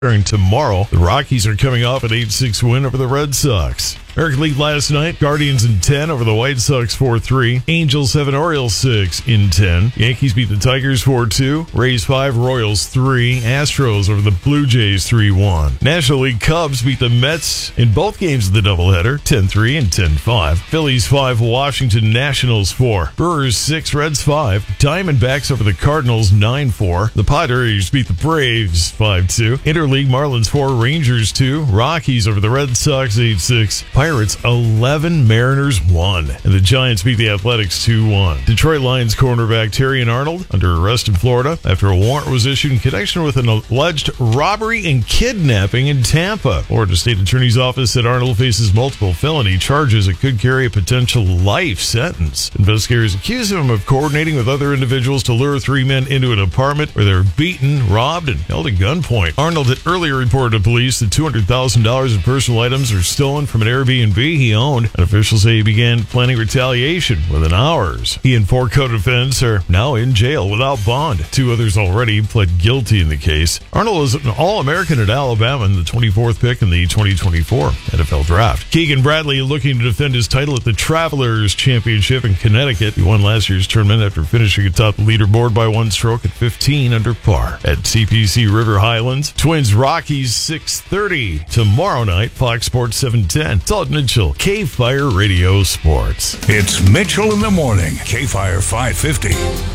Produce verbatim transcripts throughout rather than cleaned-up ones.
During tomorrow, the Rockies are coming off an eight six win over the Red Sox. American League last night, Guardians in ten over the White Sox four three. Angels seven, Orioles six in ten. Yankees beat the Tigers four two. Rays five, Royals three. Astros over the Blue Jays three one. National League Cubs beat the Mets in both games of the doubleheader, ten three and ten five. Phillies five, Washington Nationals four. Brewers six, Reds five. Diamondbacks over the Cardinals nine four. The Padres beat the Braves five two. Interleague Marlins four, Rangers two. Rockies over the Red Sox eight six. Pirates eleven, Mariners one. And the Giants beat the Athletics two one. Detroit Lions cornerback Terrion Arnold under arrest in Florida after a warrant was issued in connection with an alleged robbery and kidnapping in Tampa. Florida State Attorney's Office said Arnold faces multiple felony charges that could carry a potential life sentence. Investigators accuse him of coordinating with other individuals to lure three men into an apartment where they were beaten, robbed, and held at gunpoint. Arnold had earlier reported to police that two hundred thousand dollars in personal items were stolen from an Airbnb he owned, and officials say he began planning retaliation within hours. He and four co-defendants are now in jail without bond. Two others already pled guilty in the case. Arnold was an All-American at Alabama and the twenty-fourth pick in the twenty twenty-four N F L Draft. Keegan Bradley looking to defend his title at the Travelers Championship in Connecticut. He won last year's tournament after finishing atop the leaderboard by one stroke at fifteen under par. At C P C River Highlands, Twins Rockies six thirty. Tomorrow night, Fox Sports seven ten. Todd Mitchell, K-Fire Radio Sports. It's Mitchell in the Morning, K-Fire five fifty.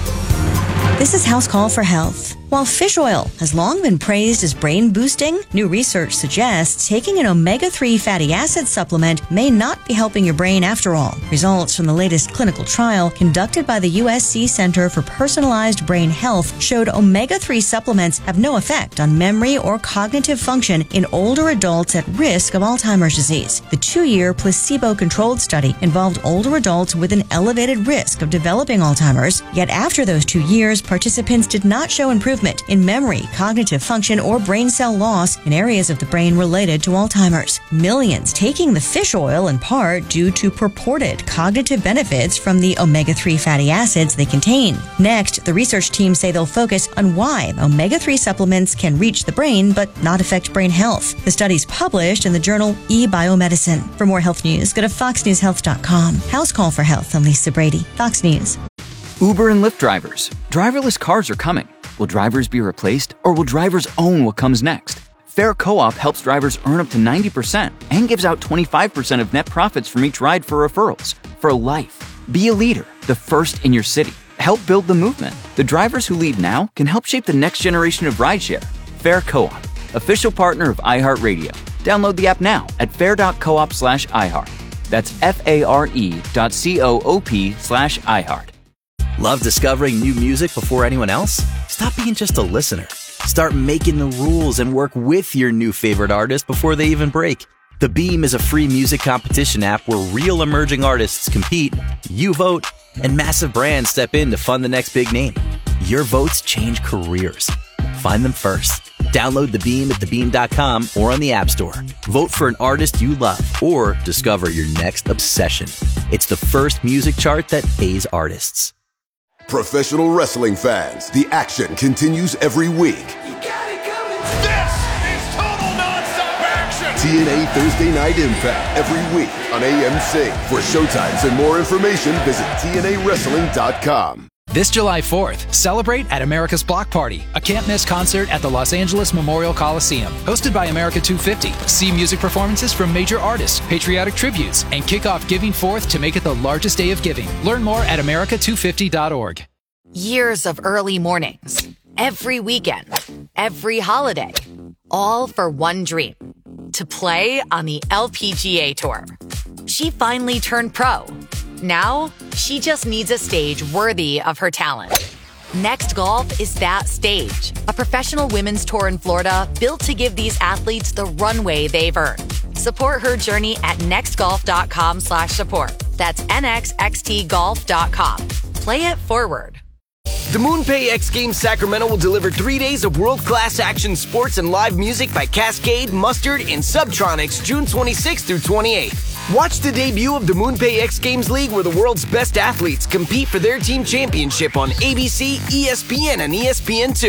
This is House Call for Health. While fish oil has long been praised as brain boosting, new research suggests taking an omega three fatty acid supplement may not be helping your brain after all. Results from the latest clinical trial conducted by the U S C Center for Personalized Brain Health showed omega three supplements have no effect on memory or cognitive function in older adults at risk of Alzheimer's disease. The two-year placebo-controlled study involved older adults with an elevated risk of developing Alzheimer's, yet after those two years, participants did not show improvement in memory, cognitive function, or brain cell loss in areas of the brain related to Alzheimer's. Millions taking the fish oil in part due to purported cognitive benefits from the omega three fatty acids they contain. Next, the research team say they'll focus on why omega three supplements can reach the brain but not affect brain health. The study's published in the journal eBiomedicine. For more health news, go to fox news health dot com. House Call for Health. I'm Lisa Brady, Fox News. Uber and Lyft drivers. Driverless cars are coming. Will drivers be replaced, or will drivers own what comes next? Fair Co-op helps drivers earn up to ninety percent and gives out twenty-five percent of net profits from each ride for referrals. For life. Be a leader, the first in your city. Help build the movement. The drivers who lead now can help shape the next generation of rideshare. Fair Co-op, official partner of iHeartRadio. Download the app now at fair.coop slash iHeart. That's F-A-R-E dot C-O-O-P slash iHeart. Love discovering new music before anyone else? Stop being just a listener. Start making the rules and work with your new favorite artist before they even break. The Beam is a free music competition app where real emerging artists compete, you vote, and massive brands step in to fund the next big name. Your votes change careers. Find them first. Download The Beam at the beam dot com or on the App Store. Vote for an artist you love or discover your next obsession. It's the first music chart that pays artists. Professional wrestling fans, the action continues every week. You got it coming. This is total nonstop action. T N A Thursday Night Impact every week on A M C. For showtimes and more information, visit T N A wrestling dot com. This July fourth, celebrate at America's Block Party, a can't-miss concert at the Los Angeles Memorial Coliseum. Hosted by America two fifty. See music performances from major artists, patriotic tributes, and kick off Giving Fourth to make it the largest day of giving. Learn more at america two fifty dot org. Years of early mornings, every weekend, every holiday, all for one dream, to play on the L P G A Tour. She finally turned pro. Now, she just needs a stage worthy of her talent. Next Golf is that stage, a professional women's tour in Florida built to give these athletes the runway they've earned. Support her journey at nextgolf.com slash support. That's N X X T golf dot com. Play it forward. The MoonPay X Games Sacramento will deliver three days of world-class action sports and live music by Cascade, Mustard, and Subtronics June twenty-sixth through twenty-eighth. Watch the debut of the MoonPay X Games League where the world's best athletes compete for their team championship on A B C, E S P N, and E S P N two.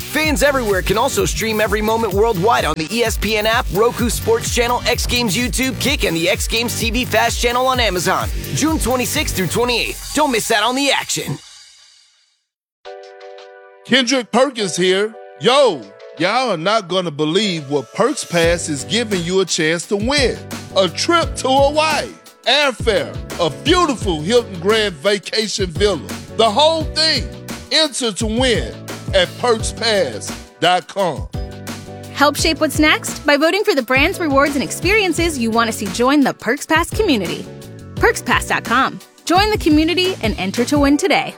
Fans everywhere can also stream every moment worldwide on the E S P N app, Roku Sports Channel, X Games YouTube, Kick, and the X Games T V Fast channel on Amazon. June twenty-sixth through twenty-eighth. Don't miss out on the action. Kendrick Perkins here. Yo, y'all are not going to believe what Perks Pass is giving you a chance to win. A trip to Hawaii, airfare, a beautiful Hilton Grand Vacation Villa. The whole thing. Enter to win at perks pass dot com. Help shape what's next by voting for the brands, rewards, and experiences you want to see join the Perks Pass community. perks pass dot com. Join the community and enter to win today.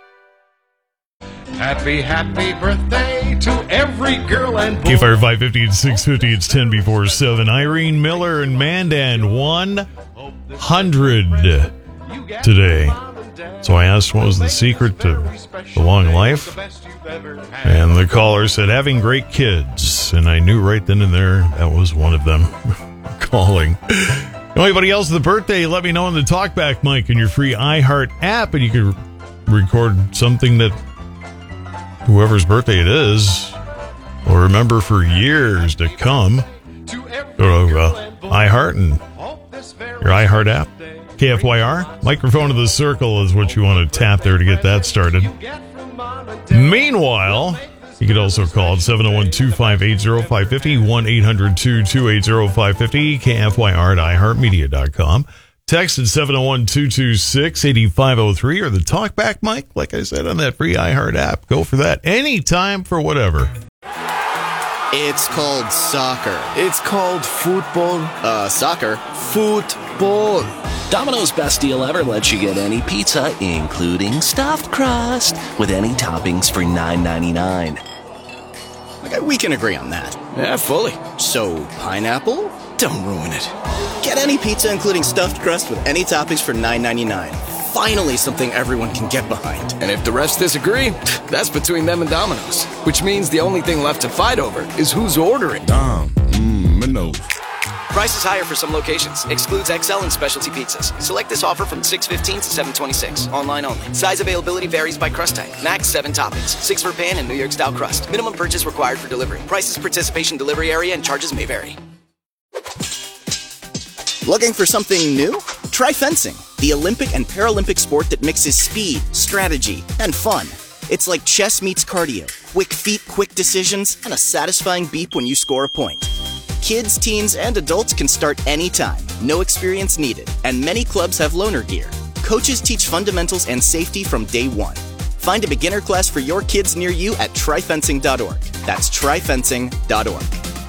Happy, happy birthday to every girl and boy. K Fire five fifty and six fifty, it's ten before seven. Irene Miller and Mandan, one hundred today. So I asked what was the secret to the long life, and the caller said having great kids, and I knew right then and there that was one of them calling. Anybody else with a birthday, let me know on the Talkback mic in your free iHeart app, and you can record something that whoever's birthday it is will remember for years to come. Go to uh, iHeart and your iHeart app. K F Y R, microphone of the circle is what you want to tap there to get that started. Meanwhile, you could also call at seven oh one, two five eight, oh five five oh, one eight hundred, two two eight, oh five five oh, K F Y R at i heart media dot com. Text at seven oh one, two two six, eight five oh three or the Talkback mic, like I said, on that free iHeart app. Go for that anytime for whatever. It's called soccer. It's called football. Uh, soccer. Football. Domino's Best Deal Ever lets you get any pizza, including stuffed crust, with any toppings for nine ninety-nine. Okay, we can agree on that. Yeah, fully. So, pineapple? Don't ruin it. Get any pizza, including stuffed crust, with any toppings for nine ninety-nine. Finally, something everyone can get behind. And if the rest disagree, that's between them and Domino's. Which means the only thing left to fight over is who's ordering. Dom, mmm, minnows. Price is higher for some locations. Excludes X L and specialty pizzas. Select this offer from six fifteen to seven twenty-six. Online only. Size availability varies by crust type. Max seven toppings. Six for pan and New York style crust. Minimum purchase required for delivery. Prices, participation, delivery area, and charges may vary. Looking for something new? Try fencing, the Olympic and Paralympic sport that mixes speed, strategy, and fun. It's like chess meets cardio. Quick feet, quick decisions, and a satisfying beep when you score a point. Kids, teens, and adults can start anytime. No experience needed. And many clubs have loaner gear. Coaches teach fundamentals and safety from day one. Find a beginner class for your kids near you at try fencing dot org. That's try fencing dot org.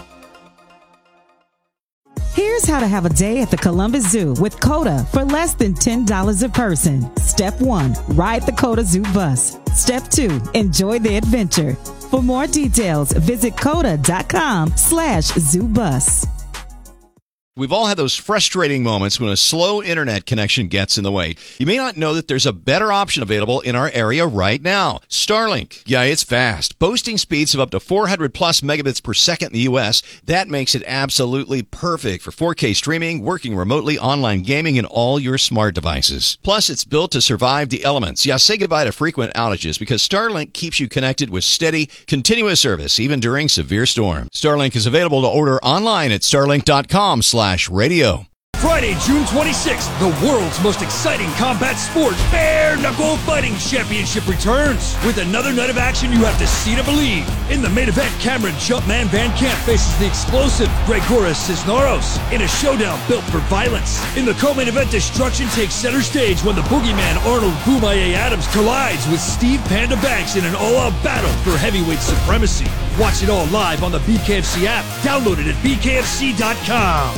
Here's how to have a day at the Columbus Zoo with COTA for less than ten dollars a person. Step one, ride the COTA Zoo bus. Step two, enjoy the adventure. For more details, visit coda dot com slash zoo bus. We've all had those frustrating moments when a slow internet connection gets in the way. You may not know that there's a better option available in our area right now. Starlink. Yeah, it's fast. Boasting speeds of up to four hundred plus megabits per second in the U S. That makes it absolutely perfect for four K streaming, working remotely, online gaming, and all your smart devices. Plus, it's built to survive the elements. Yeah, say goodbye to frequent outages because Starlink keeps you connected with steady, continuous service, even during severe storms. Starlink is available to order online at starlink dot com slash radio. Friday, June twenty-sixth, the world's most exciting combat sport, Bare Knuckle Fighting Championship returns. With another night of action you have to see to believe. In the main event, Cameron Jumpman Van Camp faces the explosive Gregoras Cisneros in a showdown built for violence. In the co-main event, destruction takes center stage when the boogeyman Arnold Boomaye Adams collides with Steve Panda Banks in an all-out battle for heavyweight supremacy. Watch it all live on the B K F C app. Download it at b k f c dot com.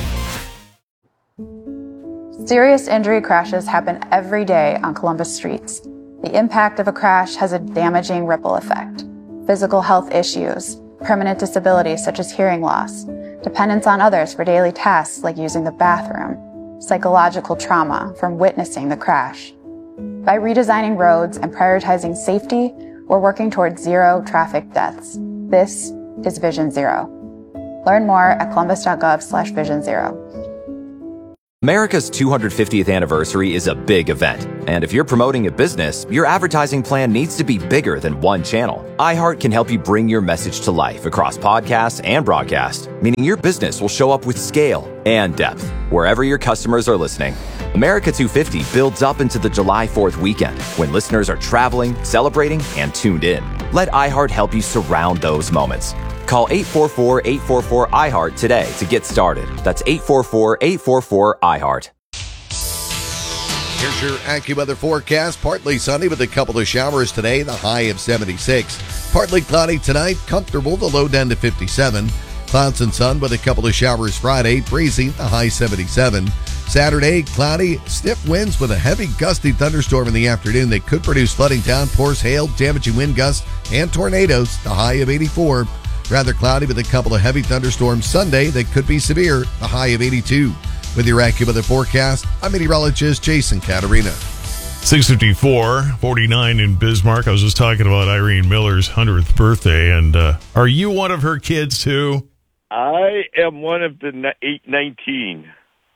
Serious injury crashes happen every day on Columbus streets. The impact of a crash has a damaging ripple effect. Physical health issues, permanent disabilities such as hearing loss, dependence on others for daily tasks like using the bathroom, psychological trauma from witnessing the crash. By redesigning roads and prioritizing safety, we're working towards zero traffic deaths. This is Vision Zero. Learn more at columbus dot gov slash vision zero. America's two hundred fiftieth anniversary is a big event, and if you're promoting a business, your advertising plan needs to be bigger than one channel. iHeart can help you bring your message to life across podcasts and broadcast, meaning your business will show up with scale and depth wherever your customers are listening. America two fifty builds up into the July fourth weekend when listeners are traveling, celebrating, and tuned in. Let iHeart help you surround those moments. Call eight four four, eight four four, I heart today to get started. That's eight four four, eight four four, I heart. Here's your AccuWeather forecast. Partly sunny with a couple of showers today, the high of seventy-six. Partly cloudy tonight, comfortable, the low down to fifty-seven. Clouds and sun with a couple of showers Friday, breezy, the high seventy-seven. Saturday, cloudy, stiff winds with a heavy gusty thunderstorm in the afternoon that could produce flooding, downpours, hail, damaging wind gusts, and tornadoes, the high of eighty-four. Rather cloudy with a couple of heavy thunderstorms Sunday that could be severe, a high of eighty-two. With your AccuWeather forecast, I'm meteorologist Jason Caterina. six fifty-four, forty-nine in Bismarck. I was just talking about Irene Miller's hundredth birthday, and uh, are you one of her kids too? I am one of the eight nineteen.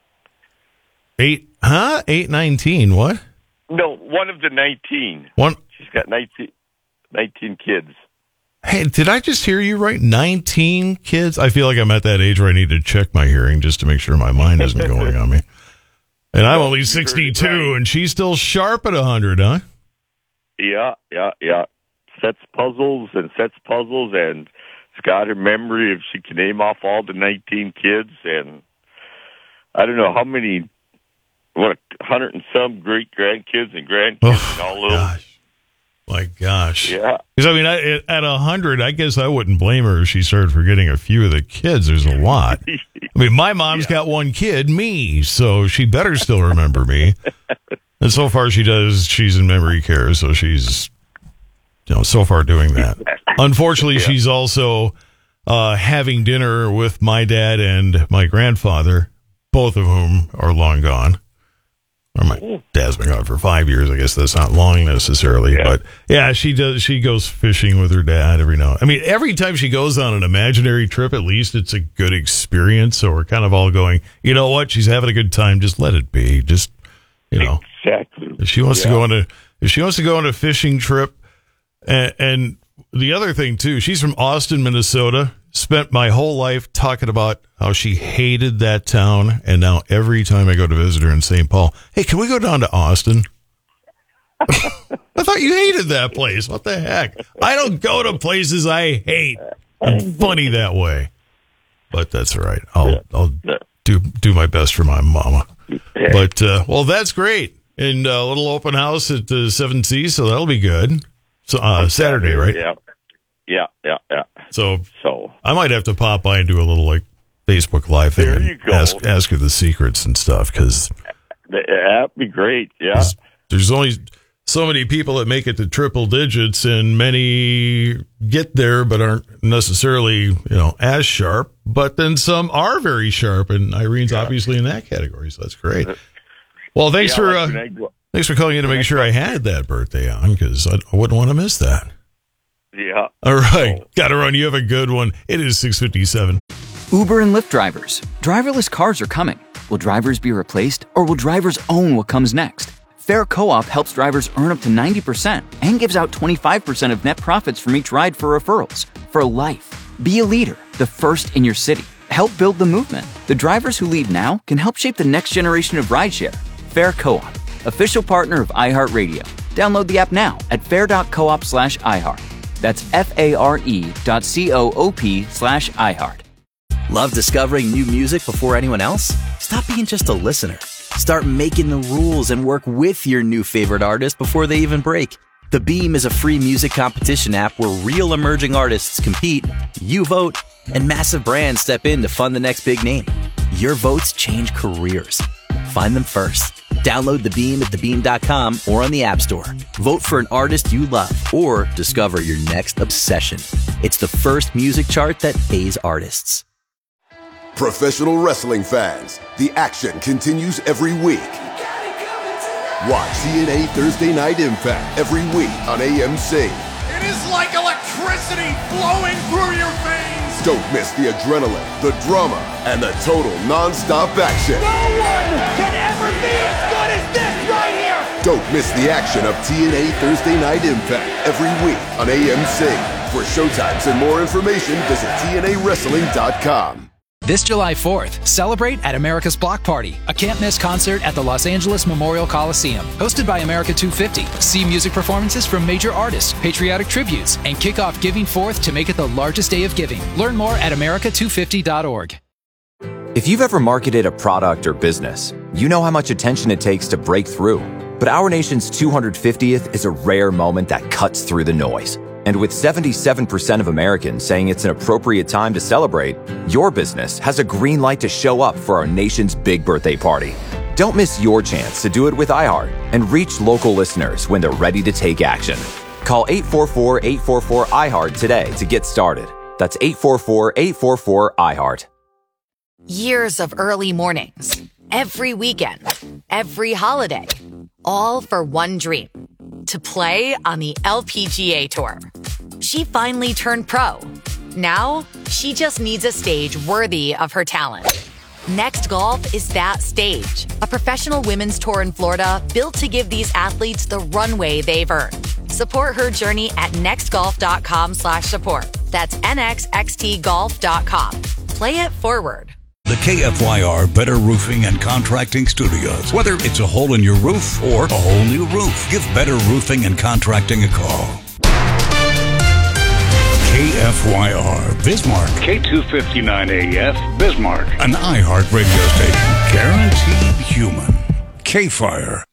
Eight, huh? eight nineteen, what? No, one of the nineteen. One. She's got nineteen, nineteen kids. Hey, did I just hear you right? nineteen kids? I feel like I'm at that age where I need to check my hearing just to make sure my mind isn't going on me. And I'm only sixty-two, and she's still sharp at one hundred, huh? Yeah, yeah, yeah. Sets puzzles and sets puzzles, and it's got her memory if she can name off all the nineteen kids, and I don't know how many, what, a hundred and some great grandkids and grandkids oh, and all those. Gosh. My gosh. Yeah. Because, I mean, I, at one hundred, I guess I wouldn't blame her if she started forgetting a few of the kids. There's a lot. I mean, my mom's yeah. got one kid, me, so she better still remember me. And so far she does, she's in memory care, so she's, you know, so far doing that. Unfortunately, yeah. she's also uh, having dinner with my dad and my grandfather, both of whom are long gone. Or my dad's been gone for five years. I guess that's not long necessarily, yeah. but yeah, she does. She goes fishing with her dad every now. I mean, every time she goes on an imaginary trip, at least it's a good experience. So we're kind of all going, you know what? She's having a good time. Just let it be. Just, you know, exactly. If she wants yeah. to go on a, if she wants to go on a fishing trip, and, and the other thing too, she's from Austin, Minnesota. Spent my whole life talking about how she hated that town, and now every time I go to visit her in Saint Paul, hey, can we go down to Austin? I thought you hated that place. What the heck? I don't go to places I hate. I'm funny that way, but that's all right. I'll I'll do do my best for my mama. But uh, well, that's great. And a little open house at the Seven Seas, so that'll be good. So uh, Saturday, right? Yeah. Yeah, yeah, yeah. So, so I might have to pop by and do a little like Facebook Live thing and ask ask her the secrets and stuff, because that'd be great. Yeah, there's only so many people that make it to triple digits, and many get there but aren't necessarily, you know, as sharp. But then some are very sharp, and Irene's yeah. obviously in that category, so that's great. Well, thanks yeah, for uh, thanks for calling in to make sure I had that birthday on, because I, I wouldn't want to miss that. Yeah. All right. Got to run. You have a good one. It is six fifty-seven. Uber and Lyft drivers. Driverless cars are coming. Will drivers be replaced, or will drivers own what comes next? Fair Co-op helps drivers earn up to ninety percent and gives out twenty-five percent of net profits from each ride for referrals. For life. Be a leader, the first in your city. Help build the movement. The drivers who lead now can help shape the next generation of rideshare. Fair Co-op. Official partner of iHeartRadio. Download the app now at fair.coop slash iHeart. That's F-A-R-E dot C-O-O-P slash iHeart. Love discovering new music before anyone else? Stop being just a listener. Start making the rules and work with your new favorite artist before they even break. The Beam is a free music competition app where real emerging artists compete, you vote, and massive brands step in to fund the next big name. Your votes change careers. Find them first. Download The Beam at the beam dot com or on the App Store. Vote for an artist you love or discover your next obsession. It's the first music chart that pays artists. Professional wrestling fans, the action continues every week. Watch T N A Thursday Night Impact every week on A M C. It is like electricity flowing through your veins. Don't miss the adrenaline, the drama, and the total non-stop action. No one can ever be as good as this right here! Don't miss the action of T N A Thursday Night Impact every week on A M C. For showtimes and more information, visit T N A wrestling dot com. This July fourth, celebrate at America's Block Party, a can't-miss concert at the Los Angeles Memorial Coliseum. Hosted by America two fifty, see music performances from major artists, patriotic tributes, and kick off Giving Forth to make it the largest day of giving. Learn more at America two fifty dot org. If you've ever marketed a product or business, you know how much attention it takes to break through. But our nation's two hundred fiftieth is a rare moment that cuts through the noise. And with seventy-seven percent of Americans saying it's an appropriate time to celebrate, your business has a green light to show up for our nation's big birthday party. Don't miss your chance to do it with iHeart and reach local listeners when they're ready to take action. Call eight four four, eight four four, I heart today to get started. That's eight four four, eight four four, I heart. Years of early mornings, every weekend, every holiday, all for one dream. To play on the L P G A Tour. She finally turned pro. Now, she just needs a stage worthy of her talent. Next Golf is that stage. A professional women's tour in Florida built to give these athletes the runway they've earned. Support her journey at nextgolf.com slash support. That's N X X T golf dot com. Play it forward. The K F Y R Better Roofing and Contracting Studios. Whether it's a hole in your roof or a whole new roof, give Better Roofing and Contracting a call. K F Y R Bismarck. K two fifty-nine A F Bismarck. An iHeart radio station. Guaranteed human. K-Fire.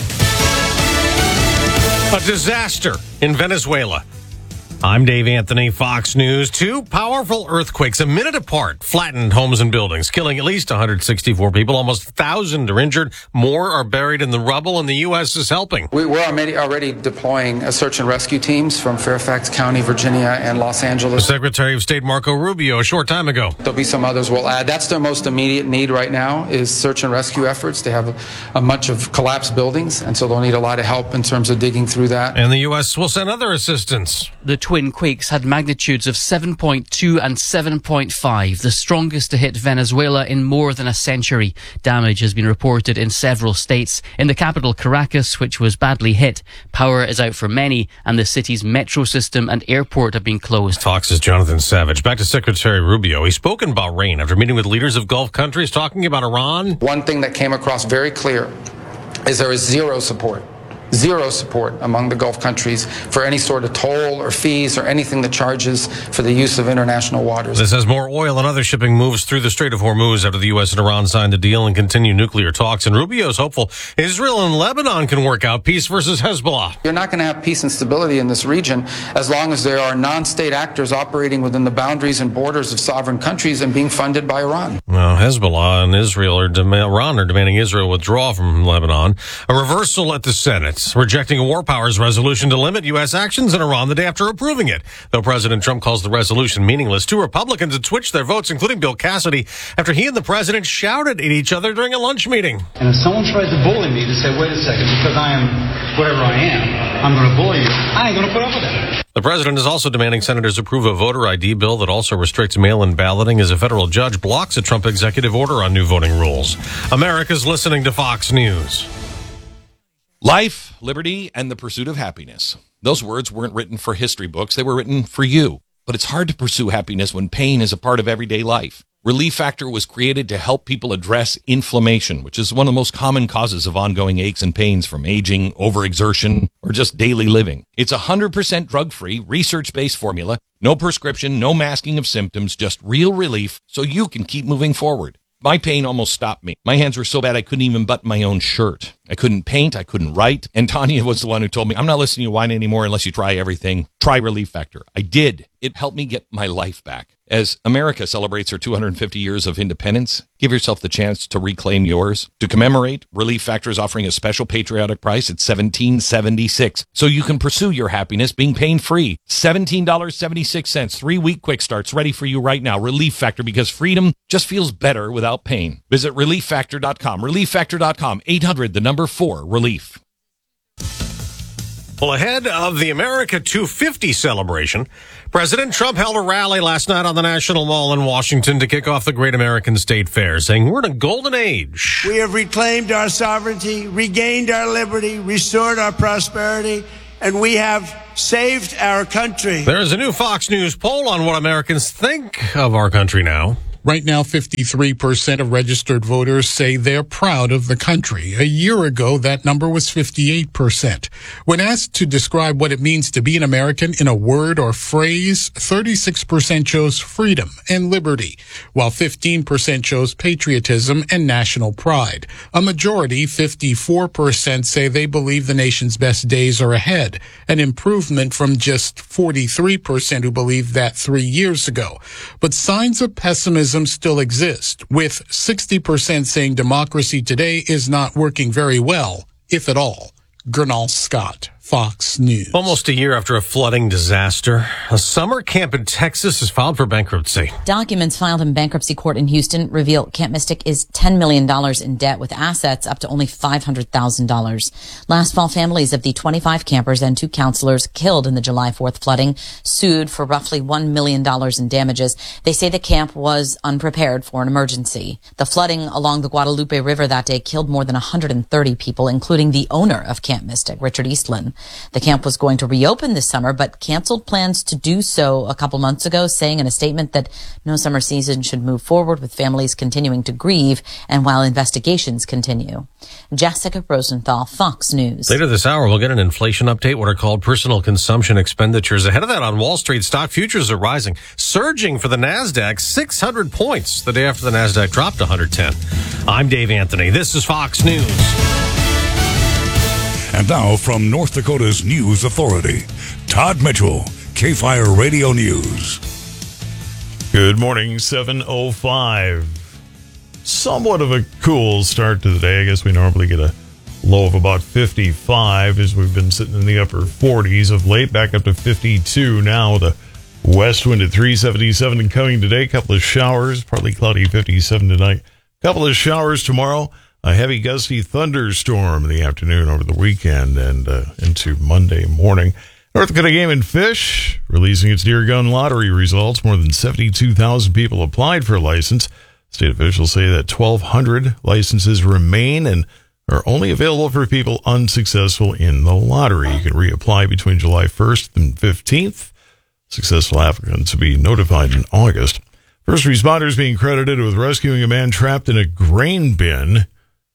A disaster in Venezuela. I'm Dave Anthony, Fox News. Two powerful earthquakes a minute apart flattened homes and buildings, killing at least one hundred sixty-four people. Almost one thousand are injured. More are buried in the rubble, and the U S is helping. We were already, already deploying a search and rescue teams from Fairfax County, Virginia, and Los Angeles. The Secretary of State Marco Rubio a short time ago. There'll be some others we'll add. That's their most immediate need right now is search and rescue efforts. They have a, a much of collapsed buildings, and so they'll need a lot of help in terms of digging through that. And the U S will send other assistance. The twin quakes had magnitudes of seven point two and seven point five, the strongest to hit Venezuela in more than a century. Damage has been reported in several states. In the capital, Caracas, which was badly hit, power is out for many, and the city's metro system and airport have been closed. Fox's Jonathan Savage. Back to Secretary Rubio. He's spoken about Bahrain after meeting with leaders of Gulf countries, talking about Iran. One thing that came across very clear is there is zero support. Zero support among the Gulf countries for any sort of toll or fees or anything that charges for the use of international waters. This has more oil and other shipping moves through the Strait of Hormuz after the U S and Iran signed a deal and continue nuclear talks. And Rubio's hopeful Israel and Lebanon can work out peace versus Hezbollah. You're not going to have peace and stability in this region as long as there are non-state actors operating within the boundaries and borders of sovereign countries and being funded by Iran. Well, Hezbollah and Israel are dem- Iran are demanding Israel withdraw from Lebanon. A reversal at the Senate, rejecting a war powers resolution to limit U S actions in Iran the day after approving it. Though President Trump calls the resolution meaningless, two Republicans had switched their votes, including Bill Cassidy, after he and the president shouted at each other during a lunch meeting. And if someone tries to bully me to say, wait a second, because I am whatever I am, I'm going to bully you, I ain't going to put up with that. The president is also demanding senators approve a voter I D bill that also restricts mail-in balloting as a federal judge blocks a Trump executive order on new voting rules. America's listening to Fox News. Life, liberty, and the pursuit of happiness. Those words weren't written for history books. They were written for you. But it's hard to pursue happiness when pain is a part of everyday life. Relief Factor was created to help people address inflammation, which is one of the most common causes of ongoing aches and pains from aging, overexertion, or just daily living. It's a one hundred percent drug-free, research-based formula. No prescription, no masking of symptoms, just real relief so you can keep moving forward. My pain almost stopped me. My hands were so bad I couldn't even button my own shirt. I couldn't paint. I couldn't write. And Tanya was the one who told me, I'm not listening to you whine anymore unless you try everything. Try Relief Factor. I did. It helped me get my life back. As America celebrates her two hundred fifty years of independence, give yourself the chance to reclaim yours. To commemorate, Relief Factor is offering a special patriotic price at seventeen dollars and seventy-six cents, so you can pursue your happiness being pain-free. seventeen dollars and seventy-six cents, three-week quick starts ready for you right now. Relief Factor, because freedom just feels better without pain. Visit relief factor dot com. relief factor dot com. eight hundred, the number four, relief. Well, ahead of the America two fifty celebration, President Trump held a rally last night on the National Mall in Washington to kick off the Great American State Fair, saying we're in a golden age. We have reclaimed our sovereignty, regained our liberty, restored our prosperity, and we have saved our country. There's a new Fox News poll on what Americans think of our country now. Right now, fifty-three percent of registered voters say they're proud of the country. A year ago, that number was fifty-eight percent. When asked to describe what it means to be an American in a word or phrase, thirty-six percent chose freedom and liberty, while fifteen percent chose patriotism and national pride. A majority, fifty-four percent, say they believe the nation's best days are ahead, an improvement from just forty-three percent who believed that three years ago. But signs of pessimism still exist, with sixty percent saying democracy today is not working very well, if at all. Gernal Scott, Fox News. Almost a year after a flooding disaster, a summer camp in Texas has filed for bankruptcy. Documents filed in bankruptcy court in Houston reveal Camp Mystic is ten million dollars in debt with assets up to only five hundred thousand dollars. Last fall, families of the twenty-five campers and two counselors killed in the July fourth flooding sued for roughly one million dollars in damages. They say the camp was unprepared for an emergency. The flooding along the Guadalupe River that day killed more than one hundred thirty people, including the owner of Camp Mystic, Richard Eastland. The camp was going to reopen this summer, but canceled plans to do so a couple months ago, saying in a statement that no summer season should move forward with families continuing to grieve and while investigations continue. Jessica Rosenthal, Fox News. Later this hour, we'll get an inflation update, what are called personal consumption expenditures. Ahead of that, on Wall Street, stock futures are rising, surging for the NASDAQ six hundred points the day after the NASDAQ dropped one hundred ten. I'm Dave Anthony. This is Fox News. And now from North Dakota's News Authority, Todd Mitchell, K-Fire Radio News. Good morning, seven oh five. Somewhat of a cool start to the day. I guess we normally get a low of about fifty-five as we've been sitting in the upper forties of late, back up to fifty-two now. The west wind at three seventy-seven and coming today. A couple of showers, partly cloudy, fifty-seven tonight. A couple of showers tomorrow. A heavy gusty thunderstorm in the afternoon over the weekend and uh, into Monday morning. North Dakota Game and Fish releasing its deer gun lottery results. More than seventy-two thousand people applied for a license. State officials say that twelve hundred licenses remain and are only available for people unsuccessful in the lottery. You can reapply between July first and fifteenth. Successful applicants will be notified in August. First responders being credited with rescuing a man trapped in a grain bin.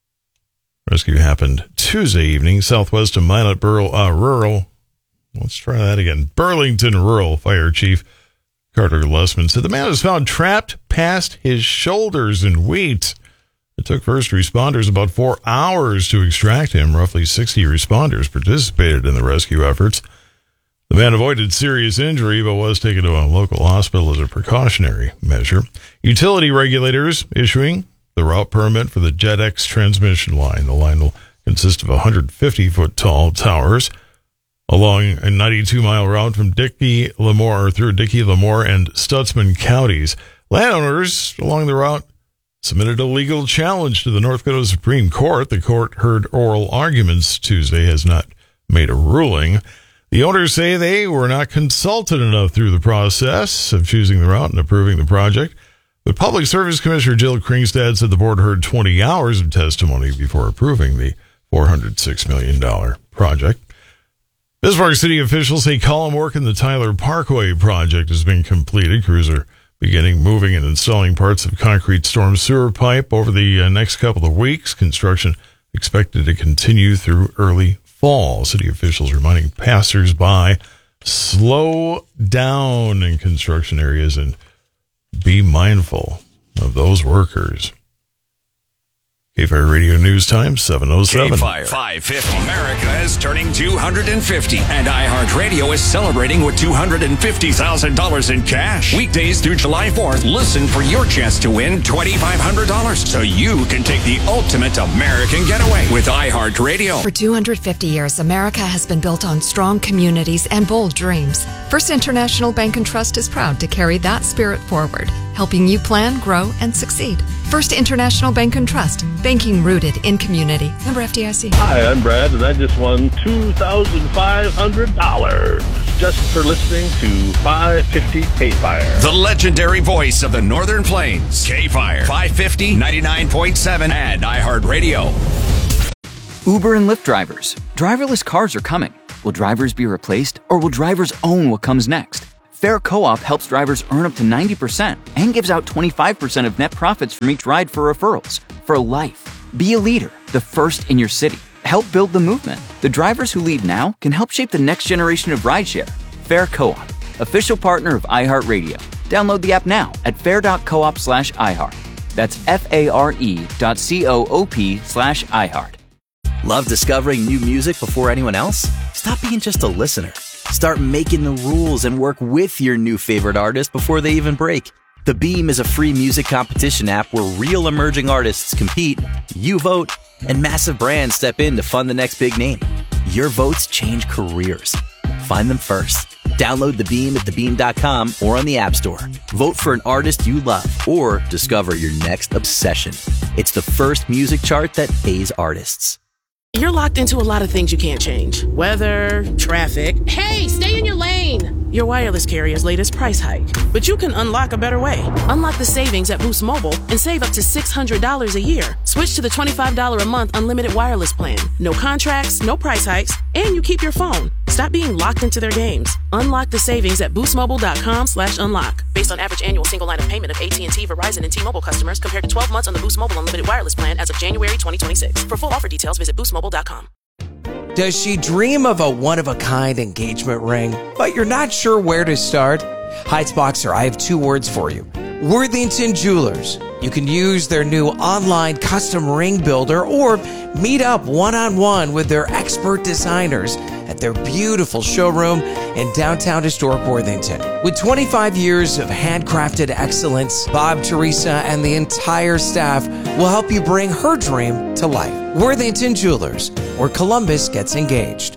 Rescue happened Tuesday evening, southwest of Minot Rural, uh, Rural. Let's try that again. Burlington Rural Fire Chief Carter Lessman said the man was found trapped past his shoulders in wheat. It took first responders about four hours to extract him. Roughly sixty responders participated in the rescue efforts. The man avoided serious injury, but was taken to a local hospital as a precautionary measure. Utility regulators issuing the route permit for the JetX transmission line. The line will consist of one hundred fifty foot tall towers along a ninety-two mile route from Dickey, Lemoore, through Dickey, Lemoore, and Stutzman counties. Landowners along the route submitted a legal challenge to the North Dakota Supreme Court. The court heard oral arguments Tuesday, has not made a ruling. The owners say they were not consulted enough through the process of choosing the route and approving the project. But Public Service Commissioner Jill Kringstad said the board heard twenty hours of testimony before approving the four hundred six million dollars project. Bismarck City officials say column work in the Tyler Parkway project has been completed. Crews are beginning moving and installing parts of concrete storm sewer pipe over the uh, next couple of weeks. Construction expected to continue through early fall. City officials reminding passers-by, slow down in construction areas and be mindful of those workers. K-Fire Radio News Time, seven oh seven. K-Fire five fifty. America is turning two hundred fifty, and iHeartRadio is celebrating with two hundred fifty thousand dollars in cash. Weekdays through July fourth, listen for your chance to win twenty-five hundred dollars so you can take the ultimate American getaway with iHeartRadio. For two hundred fifty years, America has been built on strong communities and bold dreams. First International Bank and Trust is proud to carry that spirit forward, helping you plan, grow, and succeed. First International Bank and Trust. Banking rooted in community. Member F D I C. Hi, I'm Brad, and I just won two thousand five hundred dollars just for listening to five fifty K-Fire. The legendary voice of the Northern Plains. K-Fire. five fifty, ninety-nine point seven, and iHeartRadio. Uber and Lyft drivers. Driverless cars are coming. Will drivers be replaced, or will drivers own what comes next? Fair Co-op helps drivers earn up to ninety percent and gives out twenty-five percent of net profits from each ride for referrals. For life. Be a leader, the first in your city. Help build the movement. The drivers who lead now can help shape the next generation of rideshare. Fair Co-op, official partner of iHeartRadio. Download the app now at fair.coop slash iHeart. That's F-A-R-E dot C-O-O-P slash iHeart. Love discovering new music before anyone else? Stop being just a listener. Start making the rules and work with your new favorite artist before they even break. The Beam is a free music competition app where real emerging artists compete, you vote, and massive brands step in to fund the next big name. Your votes change careers. Find them first. Download The Beam at the beam dot com or on the App Store. Vote for an artist you love or discover your next obsession. It's the first music chart that pays artists. You're locked into a lot of things you can't change. Weather, traffic. Hey, stay in your lane! Your wireless carrier's latest price hike. But you can unlock a better way. Unlock the savings at Boost Mobile and save up to six hundred dollars a year. Switch to the twenty-five dollars a month unlimited wireless plan. No contracts, no price hikes, and you keep your phone. Stop being locked into their games. Unlock the savings at boostmobile.com slash unlock. Based on average annual single line of payment of A T and T, Verizon, and T-Mobile customers compared to twelve months on the Boost Mobile unlimited wireless plan as of January twenty twenty-six. For full offer details, visit boost mobile dot com. Does she dream of a one-of-a-kind engagement ring, but you're not sure where to start? Heights Boxer, I have two words for you. Worthington Jewelers. You can use their new online custom ring builder or meet up one-on-one with their expert designers at their beautiful showroom in downtown historic Worthington. With twenty-five years of handcrafted excellence, Bob, Teresa, and the entire staff will help you bring her dream to life. Worthington Jewelers, where Columbus gets engaged.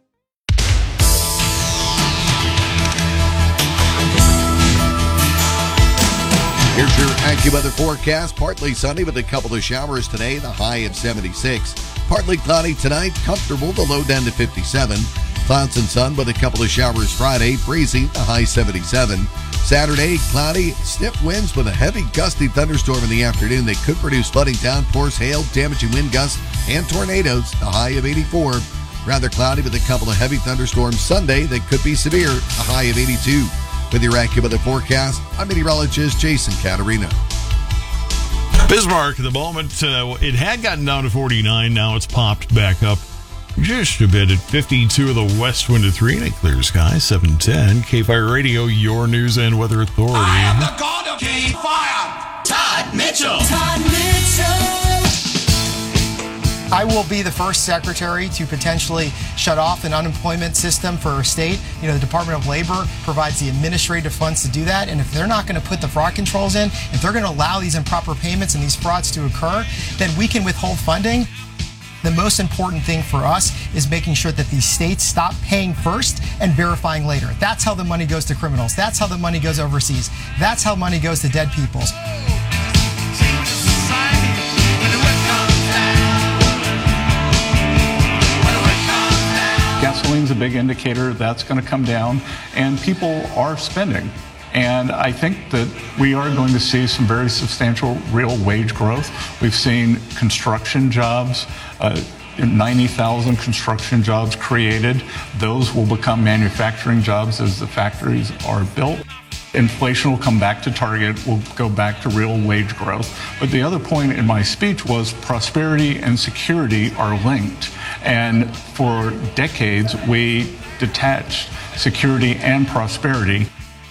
Here's your AccuWeather forecast. Partly sunny with a couple of showers today, the high of seventy-six. Partly cloudy tonight, comfortable, the low down to fifty-seven. Clouds and sun with a couple of showers Friday, breezy, the high seventy-seven. Saturday, cloudy, stiff winds with a heavy gusty thunderstorm in the afternoon that could produce flooding downpours, hail, damaging wind gusts, and tornadoes, the high of eighty-four. Rather cloudy with a couple of heavy thunderstorms Sunday that could be severe, a high of eighty-two. With your AccuWeather forecast, I'm meteorologist Jason Caterino. Bismarck at the moment, uh, it had gotten down to forty-nine. Now it's popped back up just a bit at fifty-two of the west wind to three and a clear sky, seven ten. K-Fire Radio, your news and weather authority. I am the god of K-Fire, Todd Mitchell. Todd Mitchell. I will be the first secretary to potentially shut off an unemployment system for a state. You know, the Department of Labor provides the administrative funds to do that. And if they're not going to put the fraud controls in, if they're going to allow these improper payments and these frauds to occur, then we can withhold funding. The most important thing for us is making sure that these states stop paying first and verifying later. That's how the money goes to criminals. That's how the money goes overseas. That's how money goes to dead peoples. Gasoline's a big indicator that's going to come down, and people are spending. And I think that we are going to see some very substantial real wage growth. We've seen construction jobs, uh, ninety thousand construction jobs created. Those will become manufacturing jobs as the factories are built. Inflation will come back to target, we'll go back to real wage growth. But the other point in my speech was prosperity and security are linked. And for decades, we detached security and prosperity.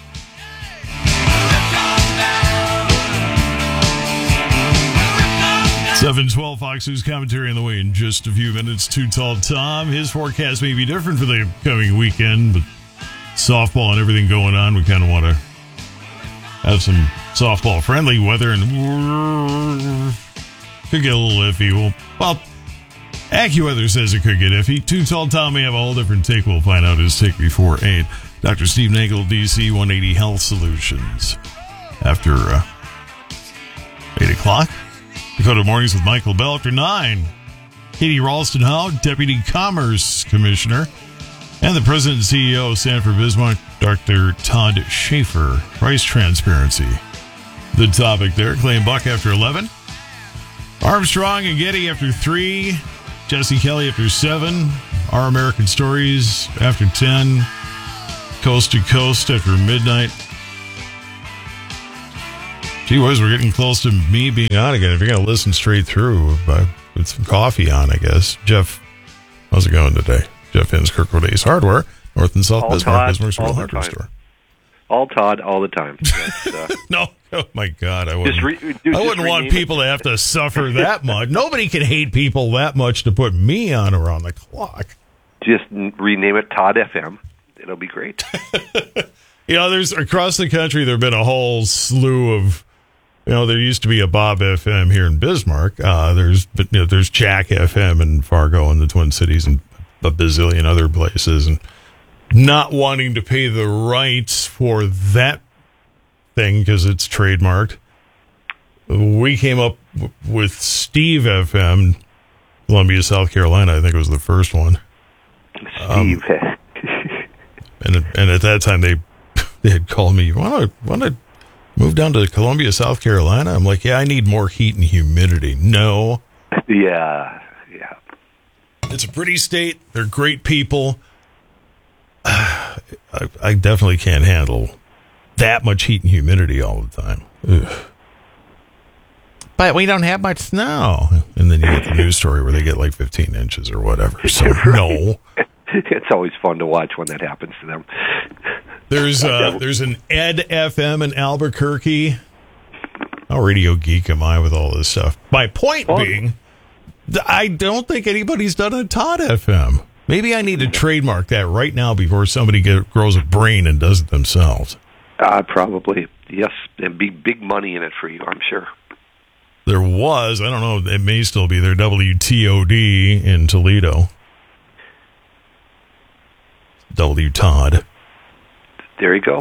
seven twelve Fox News commentary on the way in just a few minutes. Too Tall Tom. His forecast may be different for the upcoming weekend, but softball and everything going on, we kind of want to have some softball friendly weather, and could get a little iffy. Well, well, AccuWeather says it could get iffy. Too Tall Tom may have a whole different take. We'll find out his take before eight. Doctor Steve Nagel, D C one eighty Health Solutions. After uh, eight eight o'clock. Dakota Mornings with Michael Bell after nine. Katie Ralston-Howe, Deputy Commerce Commissioner, and the President and C E O of Sanford Bismarck, Doctor Todd Schaefer. Price transparency. The topic there. Clay and Buck after eleven. Armstrong and Getty after three. Jesse Kelly after seven. Our American Stories after ten. Coast to Coast after midnight. Gee whiz, we're getting close to me being on again. If you're going to listen straight through, uh, with some coffee on, I guess. Jeff, how's it going today? Jeff Hens, Kirkwood Ace Hardware, North and South all Bismarck, Todd, Bismarck's all Real the Hardware time. Store. All Todd, all the time. That's, uh, no, oh my God, I wouldn't, Just re- dude, I just wouldn't want rename people to have to suffer that much. Nobody can hate people that much to put me on around the clock. Just n- rename it Todd F M. It'll be great. You know, there's across the country, there have been a whole slew of, you know, there used to be a Bob F M here in Bismarck. Uh, there's, but, you know, there's Jack F M in Fargo and the Twin Cities and a bazillion other places. And not wanting to pay the rights for that thing because it's trademarked, we came up w- with Steve F M, Columbia, South Carolina. I think it was the first one. Steve. Um, and and at that time they they had called me. You want to want to move down to Columbia, South Carolina? I'm like, yeah, I need more heat and humidity. No. Yeah, yeah. It's a pretty state. They're great people. I, I definitely can't handle that much heat and humidity all the time. Ugh. But we don't have much snow. And then you get the news story where they get like fifteen inches or whatever. So, no. It's always fun to watch when that happens to them. There's uh, there's an Ed F M in Albuquerque. How radio geek am I with all this stuff? My point oh. being, I don't think anybody's done a Todd F M. Maybe I need to trademark that right now before somebody get, grows a brain and does it themselves. Uh, probably, yes. And big, big money in it for you, I'm sure. There was, I don't know, it may still be there, W T O D in Toledo. W Todd. There you go.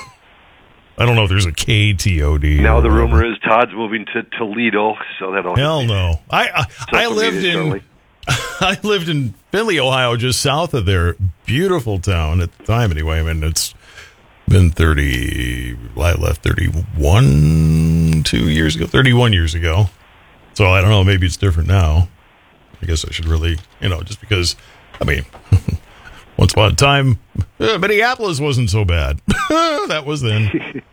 I don't know if there's a K T O D. Now the rumor is Todd's moving to Toledo, so that'll hell no. I I, I lived in shortly. I lived in Findlay, Ohio, just south of there. Beautiful town at the time, anyway. I mean, it's been thirty. I left thirty-one two years ago, thirty-one years ago. So I don't know. Maybe it's different now. I guess I should really, you know, just because. I mean. Once upon a time, uh, Minneapolis wasn't so bad. That was then.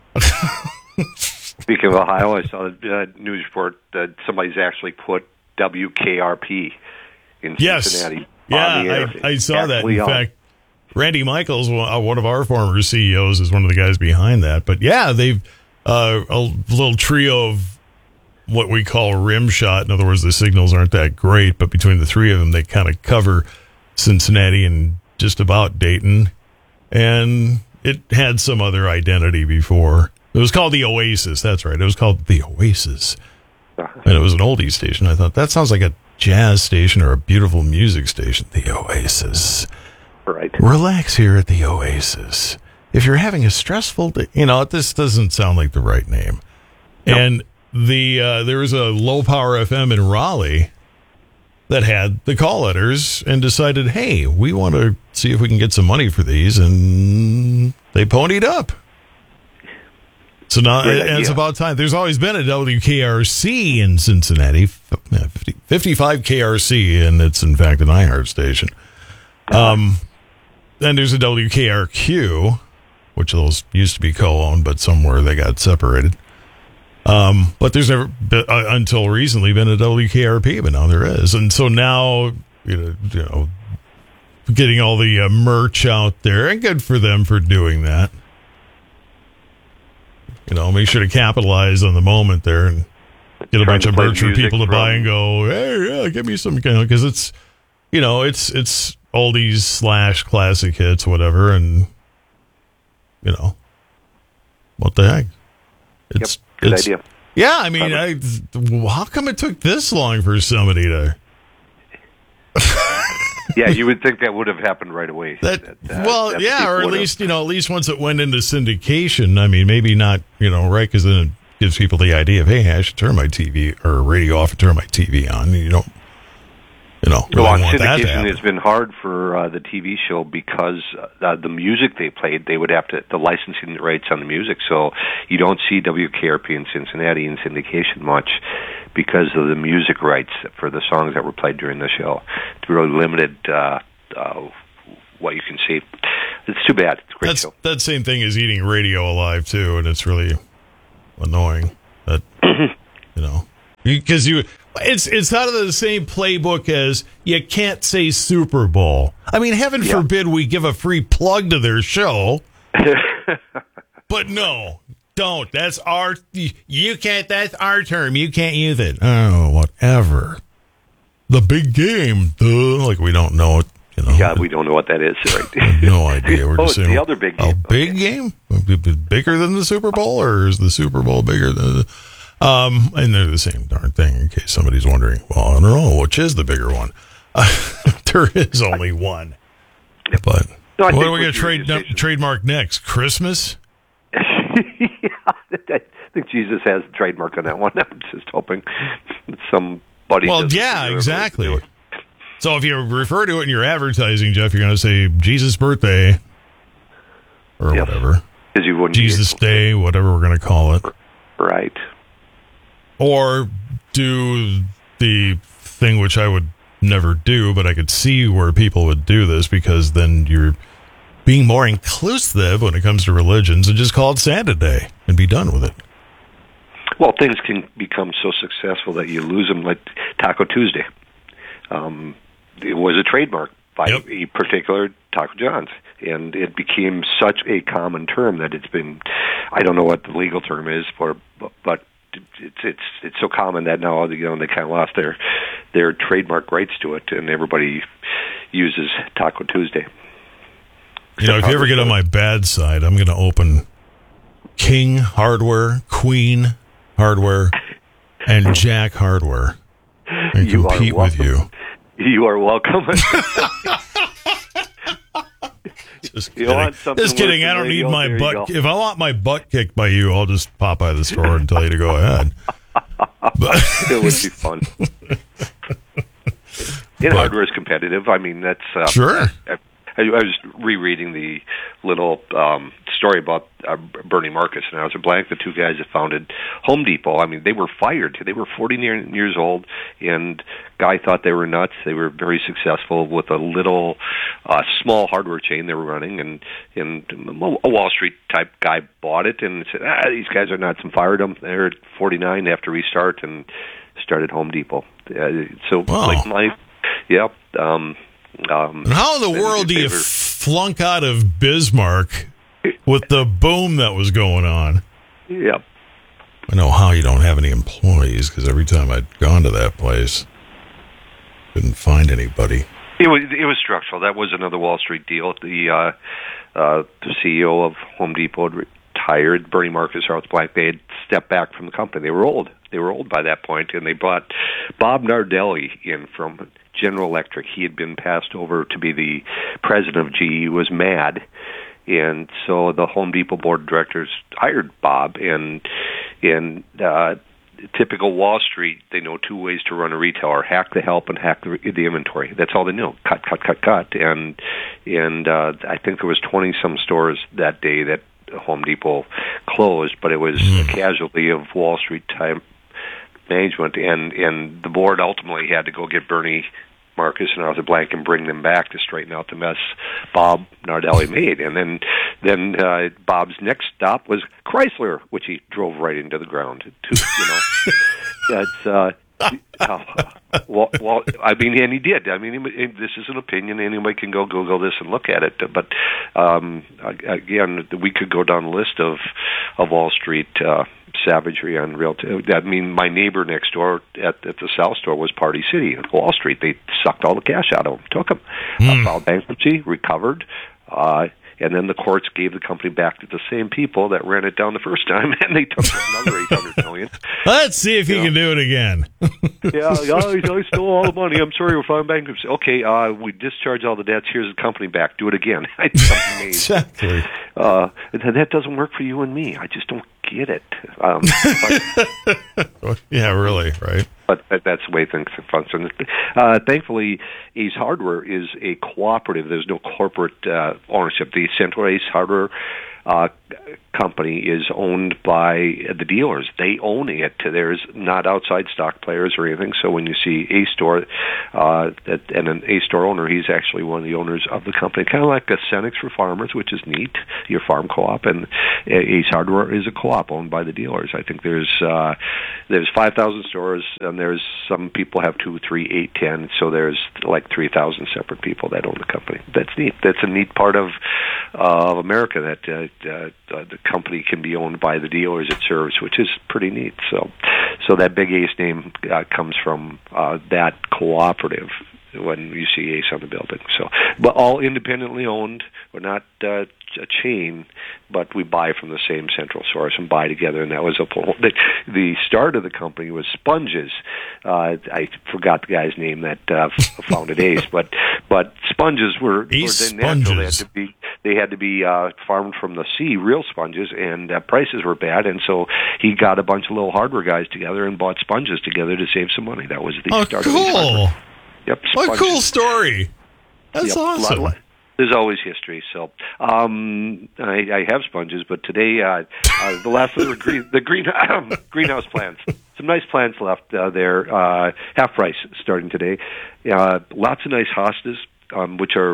Speaking of Ohio, I saw a uh, news report that somebody's actually put W K R P in yes. Cincinnati. Yeah, on the air. I, I saw that. In on. fact, Randy Michaels, one of our former C E Os, is one of the guys behind that. But yeah, they've uh, a little trio of what we call rim shot. In other words, the signals aren't that great, but between the three of them, they kind of cover Cincinnati and just about Dayton, and it had some other identity before. It was called the Oasis. That's right. It was called the Oasis, and it was an oldie station. I thought that sounds like a jazz station or a beautiful music station. The Oasis. Right. Relax here at the Oasis. If you're having a stressful day, you know, this doesn't sound like the right name. Nope. And the uh, there was a low power F M in Raleigh that had the call letters and decided, hey, we want to see if we can get some money for these, and they ponied up. So now it, it's about time. There's always been a W K R C in Cincinnati, fifty, fifty-five K R C, and it's in fact an iHeart station. Um, then there's a W K R Q, which those used to be co-owned, but somewhere they got separated. Um, but there's never, been, uh, until recently, been a W K R P, but now there is. And so now, you know, you know getting all the uh, merch out there, and good for them for doing that. You know, make sure to capitalize on the moment there and get a bunch of merch for people to from... buy and go, hey, yeah, give me some, you know, because it's, you know, it's, it's oldies slash classic hits, whatever, and, you know, what the heck? It's, yep. Good it's, idea. Yeah, I mean, I, how come it took this long for somebody to... Yeah, you would think that would have happened right away. That, that, uh, well, that yeah, or at would've. least, you know, at least once it went into syndication. I mean, maybe not, you know, right, because then gives people the idea of, hey, I should turn my T V or radio off and turn my T V on. You don't, you know, really well, on want that to syndication, happen. it's been hard for uh, the T V show because uh, the music they played, they would have to, the licensing rights on the music, so you don't see W K R P in Cincinnati in syndication much because of the music rights for the songs that were played during the show. It's really limited uh, uh, what you can see. It's too bad. It's a great That's, show. that same thing is eating radio alive, too, and it's really annoying that, you know, because you, it's it's out of the same playbook as you can't say Super Bowl. I mean, heaven Yeah. forbid we give a free plug to their show, but no, don't. That's our, you can't, that's our term. You can't use it. Oh, whatever. The big game, duh, like we don't know it. You know, Yeah, we don't know what that is. Right? no idea. We're oh, just it's saying, the other big game. A big game? Bigger than the Super Bowl, or is the Super Bowl bigger than the... Um, and they're the same darn thing, in case somebody's wondering. Well, I don't know, which is the bigger one? Uh, there is only one. But No, I what think are we going with to trade your no, trademark next? Christmas? yeah, I think Jesus has a trademark on that one. I'm just hoping somebody... Well, doesn't yeah, do it. exactly. So if you refer to it in your advertising, Jeff, you're going to say Jesus' birthday or Yes. whatever. You wouldn't be Jesus able to- Day, whatever we're going to call it. Right. Or do the thing which I would never do, but I could see where people would do this because then you're being more inclusive when it comes to religions and just call it Santa Day and be done with it. Well, things can become so successful that you lose them, like Taco Tuesday. Um, it was a trademark by Yep. a particular Taco John's, and it became such a common term that it's been, I don't know what the legal term is for, but, but it's it's it's so common that now, you know, they kind of lost their their trademark rights to it, and everybody uses Taco Tuesday. You know, if you ever get on my bad side, I'm going to open King Hardware, Queen Hardware, and Jack Hardware and You are compete with welcome. you. You are welcome. Just You kidding. want something Just kidding. worse I than don't need radio, my there you butt. go. If I want my butt kicked by you, I'll just pop by the store and tell you to go ahead. But It would be fun. And hardware is competitive. I mean, that's uh, Sure. I, I was rereading the little um, story about uh, Bernie Marcus and Alistair Blank, the two guys that founded Home Depot. I mean, they were fired. They were forty years old, and guy thought they were nuts. They were very successful with a little uh, small hardware chain they were running, and and a Wall Street type guy bought it and said, "Ah, these guys are nuts," and fired them. They're at forty-nine after restart and started Home Depot. Uh, so, Wow. like my, yep. Um, um, And how in the world do you flunk out of Bismarck with the boom that was going on? Yep. I know how you don't have any employees because every time I'd gone to that place, couldn't find anybody. It was it was structural. That was another Wall Street deal. The uh, uh, the C E O of Home Depot had retired. Bernie Marcus, Charles Blank, they had stepped back from the company. They were old. They were old by that point, and they brought Bob Nardelli in from General Electric. He had been passed over to be the president of G E. He was mad, and so the Home Depot board of directors hired Bob. And and uh, typical Wall Street, they know two ways to run a retailer: hack the help and hack the, the inventory. That's all they knew. Cut, cut, cut, cut. And and uh, I think there was twenty some stores that day that Home Depot closed, but it was a casualty of Wall Street type management, and and the board ultimately had to go get Bernie Marcus and Alistair Blank and bring them back to straighten out the mess Bob Nardelli made. And then then uh, Bob's next stop was Chrysler, which he drove right into the ground. To, you know, that's uh, uh, well, well, I mean, and he did. I mean, he, this is an opinion. Anybody can go Google this and look at it. But um, again, we could go down the list of of Wall Street Uh, savagery on real. T- I mean, my neighbor next door at, at the South Store was Party City, Wall Street. They sucked all the cash out of them, took them, Mm. uh, filed bankruptcy, recovered, uh, and then the courts gave the company back to the same people that ran it down the first time, and they took another eight hundred million dollars. Let's see if you he know. can do it again. yeah, I, I stole all the money. I'm sorry, we're filing bankruptcy. Okay, uh, we discharge all the debts. Here's the company back. Do it again. Exactly. Uh, that doesn't work for you and me. I just don't get it. Um, but, yeah, really, right? But that's the way things function. Uh, thankfully, Ace Hardware is a cooperative. There's no corporate uh, ownership. The Central Ace Hardware uh, company is owned by the dealers. They own it. There's not outside stock players or anything. So when you see Ace Store, uh, that, and an Ace Store owner, he's actually one of the owners of the company, kind of like a Cenex for farmers, which is neat, your farm co-op, and Ace Hardware is a co-op owned by the dealers. I think there's uh, there's five thousand stores, and there's some people have two, three, eight, ten, so there's like three thousand separate people that own the company. That's neat. That's a neat part of uh, of America, that uh, uh, the company can be owned by the dealers it serves, which is pretty neat. So, so that big Ace name uh, comes from uh, that cooperative when you see Ace on the building. So, but all independently owned. We're not uh, a chain, but we buy from the same central source and buy together. And that was a the, the start of the company was Sponges. Uh, I forgot the guy's name that uh, founded Ace, but but Sponges were, Ace were natural. They had Sponges. to be they had to be uh, farmed from the sea, real sponges, and uh, prices were bad. And so he got a bunch of little hardware guys together and bought sponges together to save some money. That was the oh, start cool. of Ace Hardware. Yep, what a sponges. cool story. That's yep, awesome. Lot, there's always history. So um, I, I have sponges, but today uh, uh, the last of the green, the green um, greenhouse plants. Some nice plants left uh, there. Uh, half price starting today. Uh, lots of nice hostas, um, which are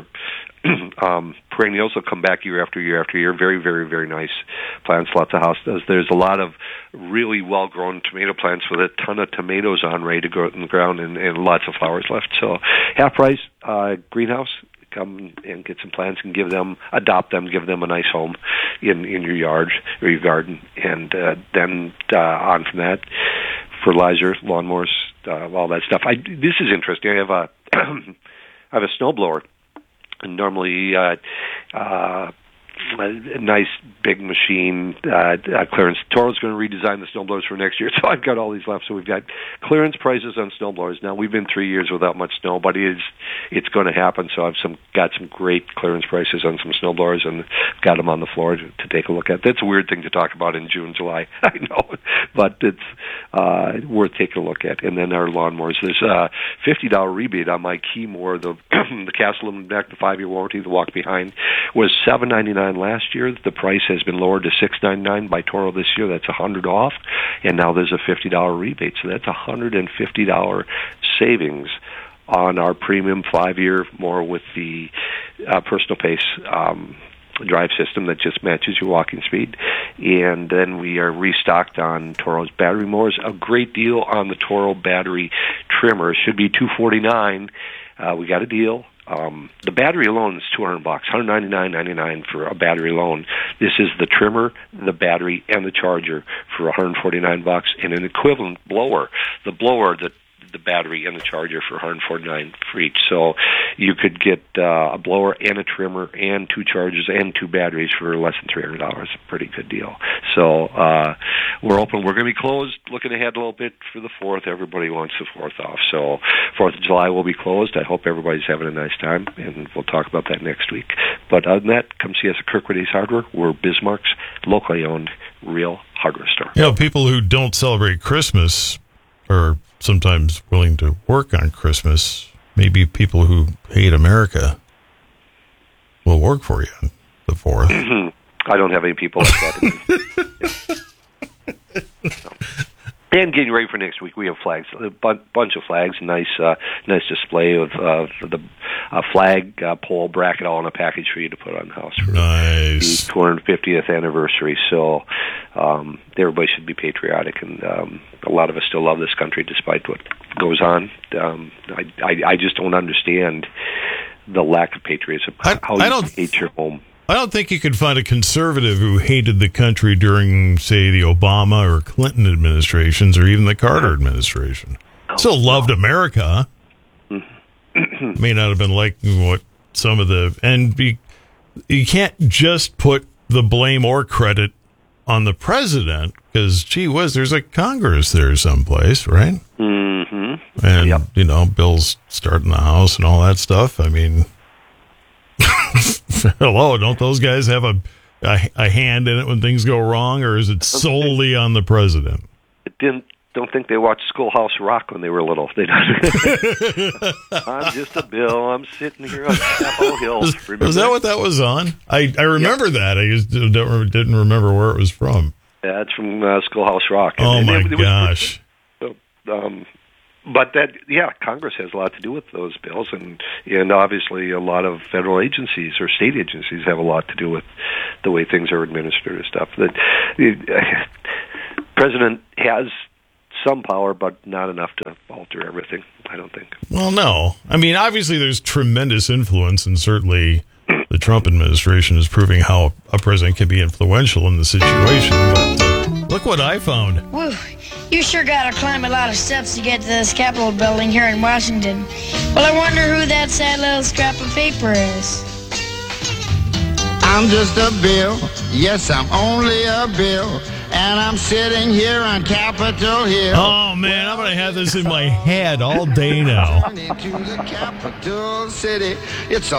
um, perennials. They'll come back year after year after year. Very, very, very nice plants. Lots of hostas. There's a lot of really well-grown tomato plants with a ton of tomatoes on ready to grow in the ground, and, and lots of flowers left. So half price uh, greenhouse. Come and get some plants and give them, adopt them, give them a nice home in, in your yard or your garden. And uh, then uh, on from that, fertilizer, lawnmowers, uh, all that stuff. I, this is interesting. I have a, I have a snowblower. And normally, uh, uh, a nice big machine, uh, uh, clearance. Toro's going to redesign the snowblowers for next year, so I've got all these left. So we've got clearance prices on snowblowers. Now, we've been three years without much snow, but it is, it's going to happen. So I've some got some great clearance prices on some snowblowers, and got them on the floor to, to take a look at. That's a weird thing to talk about in June, July, I know, but it's uh, worth taking a look at. And then our lawnmowers. There's a fifty dollars rebate on my Keymore, the the Castle Neck, the five-year warranty, the walk behind, was seven ninety-nine last year. The price has been lowered to six ninety-nine by Toro this year. That's one hundred off, and now there's a fifty dollars rebate. So that's one hundred fifty dollars savings on our premium five-year more with the uh, personal pace um, drive system that just matches your walking speed. And then we are restocked on Toro's battery mowers. A great deal on the Toro battery trimmer. Should be two forty-nine. Uh, we got a deal. Um, the battery alone is two hundred bucks, one ninety-nine ninety-nine for a battery alone. This is the trimmer, the battery, and the charger for one forty-nine bucks, and an equivalent blower. The blower, the the battery, and the charger for one forty-nine for each. So you could get uh, a blower and a trimmer and two chargers and two batteries for less than three hundred dollars. Pretty good deal. So uh, we're open. We're going to be closed. Looking ahead a little bit for the fourth. Everybody wants the fourth off. So fourth of July will be closed. I hope everybody's having a nice time, and we'll talk about that next week. But other than that, come see us at Kirkwood Ace Hardware. We're Bismarck's locally owned real hardware store. You know, people who don't celebrate Christmas are sometimes willing to work on Christmas. Maybe people who hate America will work for you on the fourth. I don't have any people like that. So. And getting ready for next week, we have flags, a bu- bunch of flags, nice, uh, nice display of uh, the uh, flag uh, pole bracket all in a package for you to put on the house for nice. the two hundred fiftieth anniversary. So um, everybody should be patriotic, and um, a lot of us still love this country despite what goes on. Um, I, I, I just don't understand the lack of patriotism. I, how I you don't hate your home. I don't think you could find a conservative who hated the country during, say, the Obama or Clinton administrations or even the Carter administration. Oh, Still loved America. May not have been like what some of the... And be, you can't just put the blame or credit on the president, because, gee whiz, there's a Congress there someplace, right? Mm-hmm. And, yep. you know, bills starting the House and all that stuff. I mean, hello, don't those guys have a, a a hand in it when things go wrong, or is it solely on the president? It didn't. Don't think they watched Schoolhouse Rock when they were little. They don't. I'm just a bill. I'm sitting here on Chapel Hill. Was, was that what that was on? I, I remember yeah. that. I just don't, didn't remember where it was from. Yeah, it's from uh, Schoolhouse Rock. Oh, and, my and it, it gosh. Was, um, but that, yeah, Congress has a lot to do with those bills, and and obviously a lot of federal agencies or state agencies have a lot to do with the way things are administered and stuff. That the uh, president has some power, but not enough to alter everything, I don't think. Well, no. I mean, obviously there's tremendous influence, and certainly the Trump administration is proving how a president can be influential in the situation. But uh, look what I found. Woo, you sure got to climb a lot of steps to get to this Capitol building here in Washington. Well, I wonder who that sad little scrap of paper is. I'm just a bill. Yes, I'm only a bill. And I'm sitting here on Capitol Hill. Oh, man, I'm going to have this in my head all day now. Into the capital city. It's a